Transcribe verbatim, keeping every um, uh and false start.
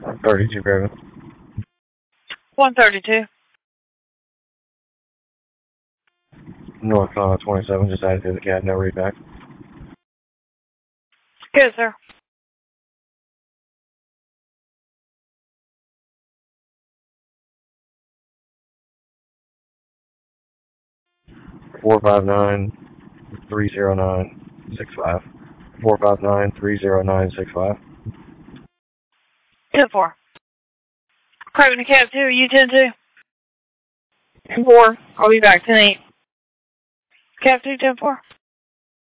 thirty-two, Graven. one thirty-two. North uh, twenty-seven, just added to the cat, no read back. Good, sir. four five nine, three zero nine, six five. four five nine, three zero nine, six five. ten four. Craven to Cap two, you ten two? ten four. I'll be back tonight. Cap two, ten four.